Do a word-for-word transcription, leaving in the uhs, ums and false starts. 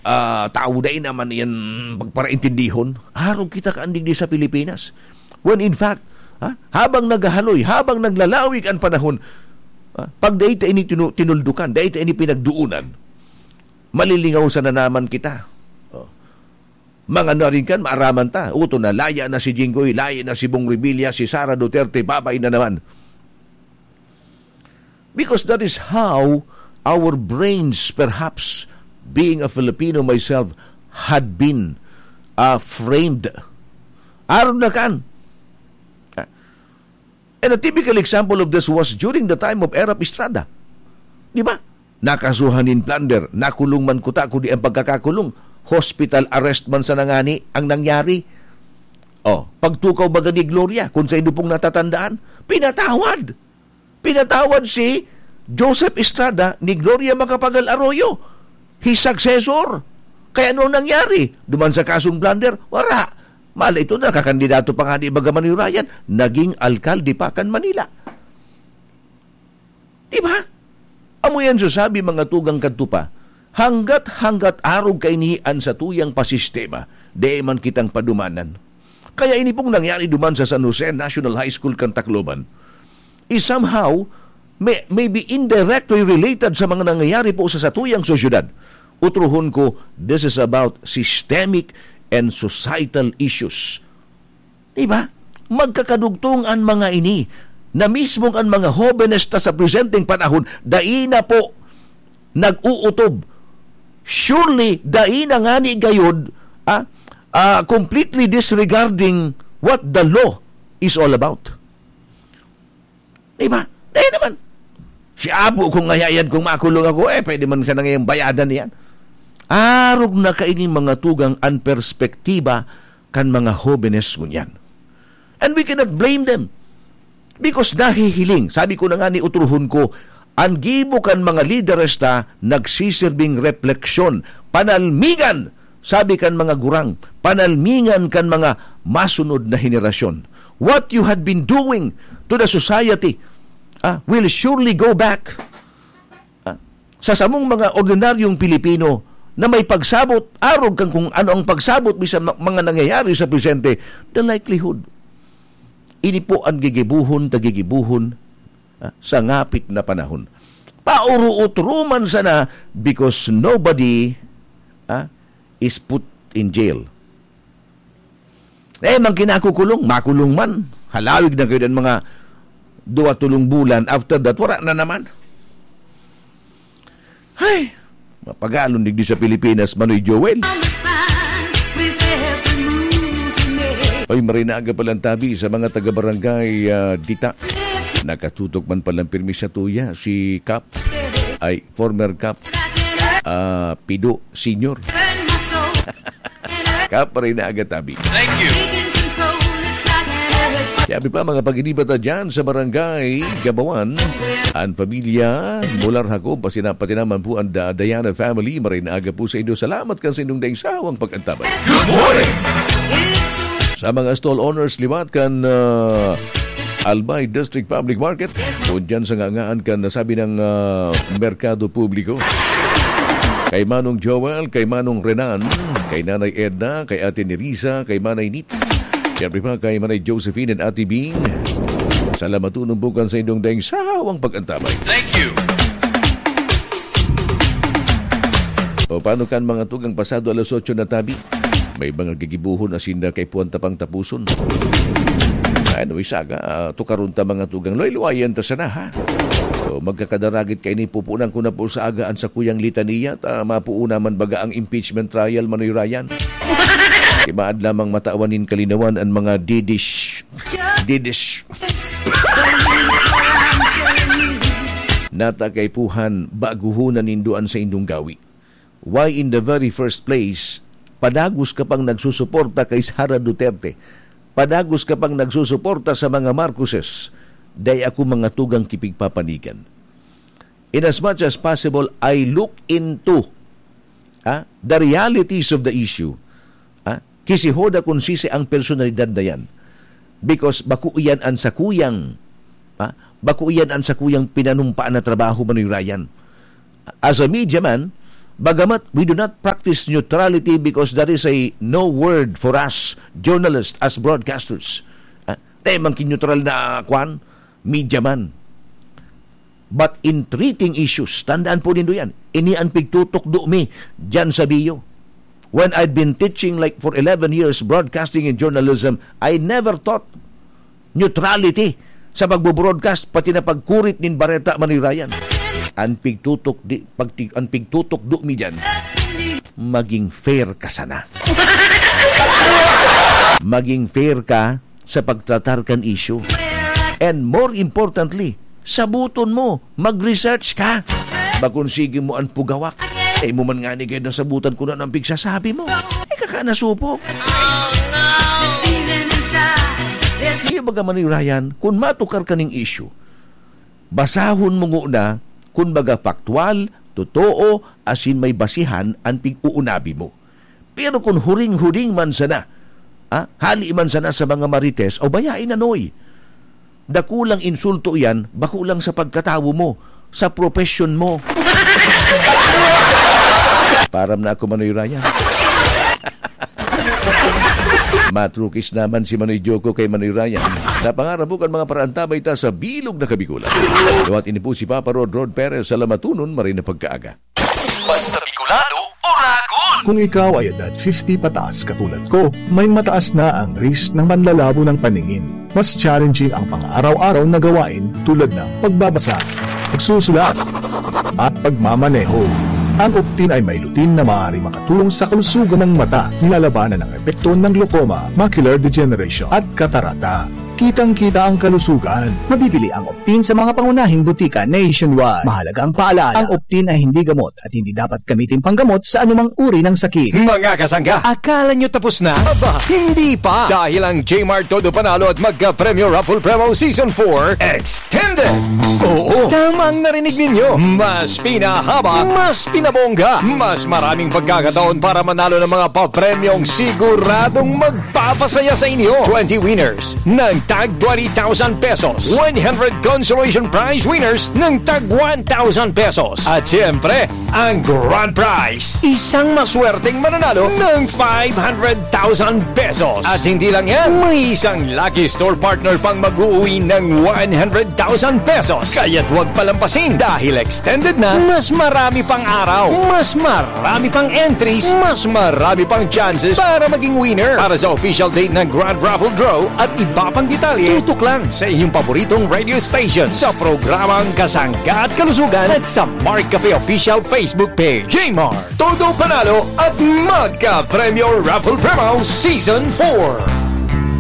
uh, tao dahil naman yan pagparaintindihon. Harong kita kaandig di sa Pilipinas. When in fact, ha, habang naghahaloy, habang naglalawig ang panahon, ha, pag dahita ini tinuldukan, dahita ini pinagduunan, malilingaw sa na naman kita. Oh. Mga narin kan, maaraman ta. Uto na, laya na si Jinggoy, laya na si Bong Revilla, si Sara Duterte, babay na naman. Because that is how our brains, perhaps, being a Filipino myself, had been uh, framed. Aron na kan. And a typical example of this was during the time of Erap Estrada. Di ba? Nakasuhan in plunder, nakulong man kuta, kung di ang pagkakakulong, hospital arrest man sa nangani ang nangyari. Oh, pagtukaw baga ni Gloria, kung sa inyo pong natatandaan, pinatawad. Pinatawad si Joseph Estrada ni Gloria Macapagal Arroyo. His successor. Kaya ano nangyari? Duman sa kasong plunder, wala. Mala ito, nakakandidato pa nga ni Bagaman ni Ryan, naging alkalde pa kan Manila. Diba? Amo yan sasabi mga tugang kadtupa, hanggat-hanggat araw kainian sa tuyang pasistema, di man kitang padumanan. Kaya ini pong nangyari duman sa San Jose National High School kan Tacloban, is somehow, may, maybe indirectly related sa mga nangyayari po sa satuyang sosyudad. Utruhon ko, this is about systemic and societal issues. Diba? Magkakadugtong ang mga ini na mismong ang mga hobenes ta sa presenting panahon, daina po nag-uutob. Surely, daina nga ni gayod, ah, ah, completely disregarding what the law is all about. Diba? Dahil naman, si Abo kung ngayayan kung makulong ako, eh, pwede man siya nangayang bayadan niyan. Arog na kaining mga tugang ang perspektiba kan mga hobenes ngunyan. And we cannot blame them. Because nahihiling, sabi ko na nga ni utruhon ko, ang gibo kan mga lideres ta nagsisirbing refleksyon, panalmingan, sabi kan mga gurang, panalmingan kan mga masunod na henerasyon. What you had been doing to the society ah, will surely go back ah, sa samong mga ordinaryong Pilipino na may pagsabot, arog kang kung ano ang pagsabot bisan mga nangyayari sa presente, the likelihood. Ini po ang gigibuhon, tagigibuhon ah, sa ngapit na panahon. Pauruutruman sana because nobody ah, is put in jail. Eh, mang kinakukulong, makulong man. Halawig na kayo ng mga duwa tulong bulan. After that, wala na naman. Ay, mapagalon digdi sa Pilipinas, Manoy Joel. Ay, marinaga palang tabi sa mga taga-barangay uh, Dita. Nakatutok man palang pirmi sa tuya si Kap, ay former Kap uh, Pido Senior. Kap, marinaga tabi. Thank you. Sabi pa mga pag-inibat na dyan sa barangay Gabawan, ang pamilya Mular Hakob, pasinapati naman po ang Diana family, marinaga po sa inyo. Salamat kan sa inyong daing sawang pag-antabay. Good morning! Sa mga stall owners, liwat kan uh, Albay District Public Market, kung dyan sa ngangaan kan nasabi ng uh, Merkado Publiko. Kay Manong Joel, kay Manong Renan, kay Nanay Edna, kay Ate Nerisa, kay Manay Nitz, siyempre pa kay Manay Josephine and Ate Bing. Salamat tunumbukan sa inyong daing sawang pag-antabay. Thank you! O paano kan mga tugang pasado alas otso na tabi? May mga gigibuhon asin na kay Puanta pang tapuson. Ano isaga, uh, tukarun ta mga tugang loy-luwayan ta sana ha. So, magkakadaragit kay ni pupunan ko na po sa agaan sa kuyang litaniya ta mapuuna man baga ang impeachment trial Manoy Ryan. Ibaad lamang mataawanin kalinawan ang mga didish didish nata kay puhan baguhunan ninduan sa indong gawi. Why in the very first place padagos ka pang nagsusuporta kay Sara Duterte, padagos ka pang nagsusuporta sa mga Marcoses, day ako mga tugang kipigpapanigan. In as much as possible, I look into ah, the realities of the issue. Ah, kisihoda kung sisi ang personalidad na yan. Because baku iyan ang sakuyang, ah, baku iyan ang sakuyang pinanumpaan na trabaho Manoy Ryan. As a media man, Bagamat we do not practice neutrality because that is a no word for us journalists as broadcasters. Uh, tayo man kineutral na kwan, media man. But in treating issues, tandaan po nindo yan, ini ang pigtutok do mi dyan sa biyo. When I'd been teaching like for eleven years broadcasting and journalism, I never taught neutrality sa pagbo-broadcast, pati na pagkurit nin Bareta Manirayan. Ang pigtutok di pag ang pigtutok do mi diyan, maging fair ka sana. Maging fair ka sa pagtratar kan issue. And more importantly, sabuton mo, mag-research ka. Bakonsige mo ang pugawak. Eh mo man nga ni kayo nasabutan ko na ng pigsasabi mo. Eh kakanasupok. Oh, no! Iya baga Manirayan, kung matukar ka ning issue, basahon mo na kung baga faktual, totoo, asin may basihan ang pig-uunabi mo. Pero kung huring-huring man sana, ah, hali man sana sa mga marites, o bayain na noy. Dakulang insulto yan, bakulang sa pagkatawo mo, sa profession mo. Param na ako Manirayan. Matrukis naman si Manoy Joko kay Manirayan. Napangarap bukan mga parantabay ta sa bilog na Kabikulan. Duwat ini po si Papa Rod Rod Perez sa lamatunon marin na pagkaaga. Basta Bicolano, Oragon! Kung ikaw ay edad fifty pataas katulad ko, may mataas na ang risk ng manlalabo ng paningin. Mas challenging ang pang-araw-araw na gawain tulad ng pagbabasa, pagsusulat, at pagmamaneho. Ang Optin ay may lutin na maaari makatulong sa kalusugan ng mata, nilalabanan ng epekto ng glaucoma, macular degeneration at katarata. Kitang-kita ang kalusugan. Mabibili ang Optin sa mga pangunahing butika nationwide. Mahalaga ang paalala, ang Optin ay hindi gamot at hindi dapat gamitin panggamot sa anumang uri ng sakit. Mga kasangga, akala nyo tapos na? Aba, hindi pa! Dahil ang J-Mart Todo Panalo at Magka-Premyo Raffle Promo Season four Extended! Oo, tamang narinig ninyo. Mas pinahaba, mas pinabongga, mas maraming pagkakataon para manalo ng mga papremyong siguradong magpapasaya sa inyo. twenty winners ng tag twenty thousand pesos. one hundred consolation prize winners ng tag one thousand pesos. At siyempre, ang grand prize, isang maswerteng mananalo ng five hundred thousand pesos. At hindi lang yan, may isang lucky store partner pang mag-uwi ng one hundred thousand pesos. Kaya't huwag palampasin dahil extended na, mas marami pang araw, mas marami pang entries, mas marami pang chances para maging winner. Para sa official date ng Grand Raffle Draw at iba pang detalye, tutok lang sa inyong paboritong radio station sa programang Kasangga at Kalusugan at sa Mark Cafe official Facebook page. J-Mart, Todo Panalo at Magka-Premyo Raffle Promo Season four.